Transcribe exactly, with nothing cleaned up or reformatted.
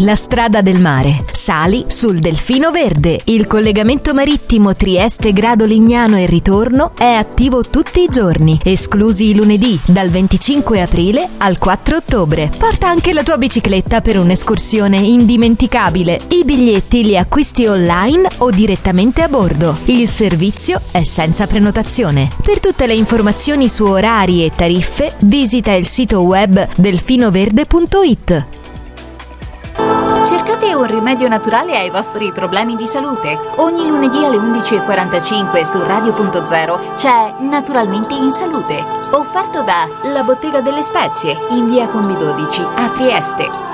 Scegli la strada del mare. Sali sul Delfino Verde. Il collegamento marittimo Trieste-Grado Lignano e ritorno è attivo tutti i giorni, esclusi i lunedì, dal venticinque aprile al quattro ottobre. Porta anche la tua bicicletta per un'escursione indimenticabile. I biglietti li acquisti online o direttamente a bordo. Il servizio è senza prenotazione. Per tutte le informazioni su orari e tariffe, visita il sito web delfinoverde punto it. Cercate un rimedio naturale ai vostri problemi di salute? Ogni lunedì alle undici e quarantacinque su Radio Punto Zero c'è Naturalmente in Salute, offerto da La Bottega delle Spezie in via Combi dodici a Trieste.